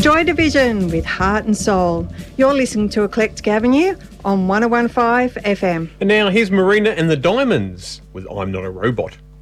Joy Division with Heart and Soul. You're listening to Eclectic Avenue on 101.5 FM. And now here's Marina and the Diamonds with I'm Not a Robot.